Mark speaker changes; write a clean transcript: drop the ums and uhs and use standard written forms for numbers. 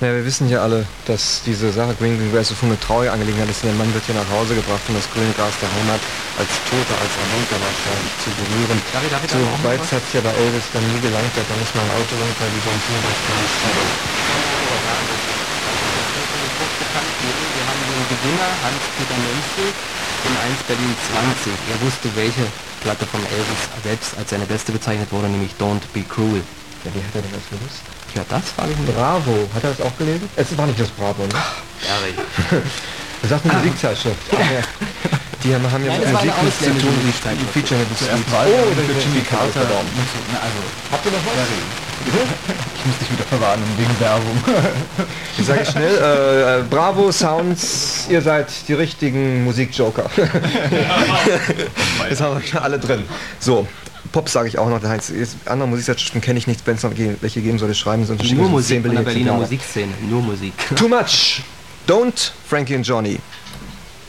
Speaker 1: Ja, wir wissen ja alle, dass diese Sache Green Green Grass so eine traurige Angelegenheit ist. Der Mann wird hier nach Hause gebracht, um das grüne Gras der Heimat als Toter, als Erwähnter wahrscheinlich zu berühren. So weit hat es ja bei Elvis dann nie gelangt, da ist mal ein Auto runter, wie sonst nie was
Speaker 2: Wir haben den Gewinner, Hans-Peter Menzel, in 1 Berlin 20. Er wusste, welche Platte von Elvis selbst als seine beste bezeichnet wurde, nämlich Don't Be Cruel.
Speaker 1: Ja, wie hat er denn das gewusst?
Speaker 2: Ja, das frage ich mich.
Speaker 1: Bravo, hat er das auch gelesen? Es war nicht das Bravo, ne?
Speaker 2: Gary.
Speaker 1: Das sagt eine Musikzeitschrift. Ja. Die haben ja mit Musik nichts zu tun, die Feature mit Musik.
Speaker 3: Oh, für Jimmy Carter.
Speaker 1: Also, habt ihr noch was?
Speaker 3: Ich muss dich wieder verwarnen wegen Werbung.
Speaker 1: Ich sage schnell, Bravo Sounds, ihr seid die richtigen Musikjoker. Jetzt haben wir schon alle drin. So, Pop sage ich auch noch, der Heinz. Andere Musikzeitschriften kenne ich nicht, wenn es noch welche geben soll, schreiben sie
Speaker 2: nur Musik von der Berliner Musikszene, nur Musik.
Speaker 1: Too much! Don't, Frankie and Johnny.